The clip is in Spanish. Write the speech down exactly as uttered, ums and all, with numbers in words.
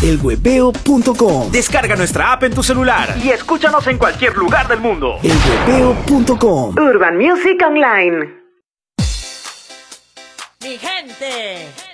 el webeo punto com. Descarga nuestra app en tu celular y escúchanos en cualquier lugar del mundo. el webeo punto com. Urban Music Online. Mi gente.